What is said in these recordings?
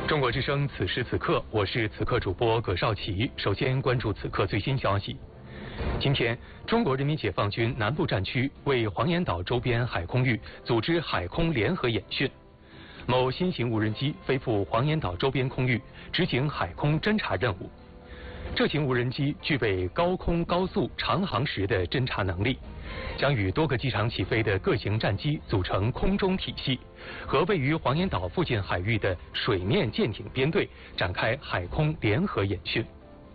中国之声此时此刻，我是此刻主播葛绍奇。首先关注此刻最新消息。今天，中国人民解放军南部战区为黄岩岛周边海空域组织海空联合演训。某新型无人机飞赴黄岩岛周边空域，执行海空侦察任务。这型无人机具备高空高速长航时的侦察能力，将与多个机场起飞的各型战机组成空中体系，和位于黄岩岛附近海域的水面舰艇编队展开海空联合演训。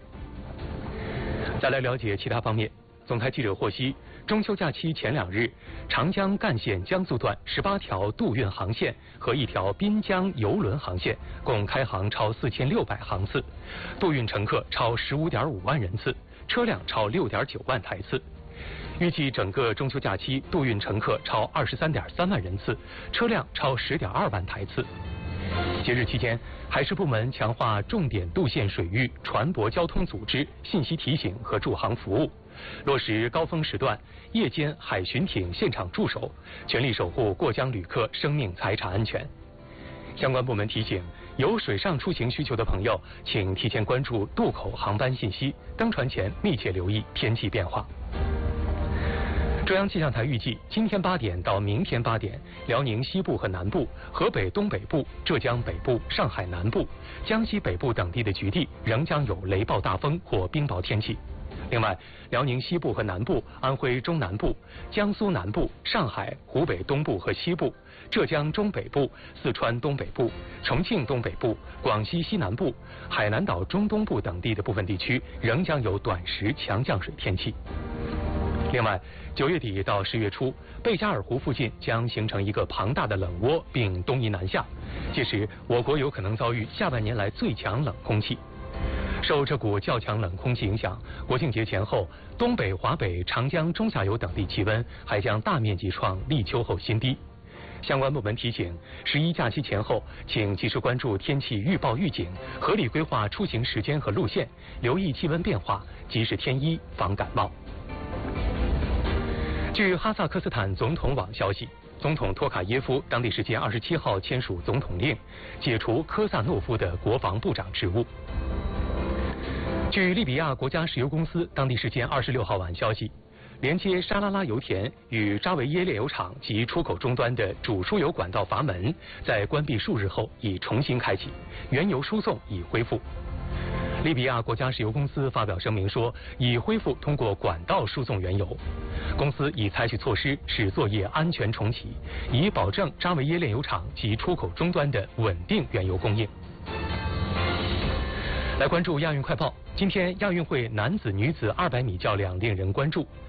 再来了解其他方面。总台记者获悉，中秋假期前2日，长江干线江苏段18条渡运航线和1条滨江邮轮航线共开航超4600航次，渡运乘客超15.5万人次，车辆超6.9万台次。预计整个中秋假期渡运乘客超23.3万人次，车辆超10.2万台次。节日期间，海事部门强化重点渡线水域船舶交通组织、信息提醒和驻航服务，落实高峰时段夜间海巡艇现场驻守，全力守护过江旅客生命财产安全。相关部门提醒，有水上出行需求的朋友，请提前关注渡口航班信息，登船前密切留意天气变化。中央气象台预计，今天8点到明天8点，辽宁西部和南部、河北东北部、浙江北部、上海南部、江西北部等地的局地仍将有雷暴大风或冰雹天气。另外，辽宁西部和南部、安徽中南部、江苏南部、上海、湖北东部和西部、浙江中北部、四川东北部、重庆东北部、广西西南部、海南岛中东部等地的部分地区仍将有短时强降水天气。另外，9月底到10月初，贝加尔湖附近将形成一个庞大的冷涡，并东移南下，届时我国有可能遭遇下半年来最强冷空气。受这股较强冷空气影响，国庆节前后，东北、华北、长江中下游等地气温还将大面积创立秋后新低。相关部门提醒，11假期前后，请及时关注天气预报预警，合理规划出行时间和路线，留意气温变化，及时添衣防感冒。据哈萨克斯坦总统网消息，总统托卡耶夫当地时间27号签署总统令，解除科萨诺夫的国防部长职务。据利比亚国家石油公司当地时间26号晚消息，连接沙拉拉油田与扎维耶炼油厂及出口终端的主输油管道阀门，在关闭数日后已重新开启，原油输送已恢复。利比亚国家石油公司发表声明说，已恢复通过管道输送原油。公司已采取措施使作业安全重启，以保证扎维耶炼油厂及出口终端的稳定原油供应。来关注亚运快报，今天亚运会男子、女子200米较量令人关注。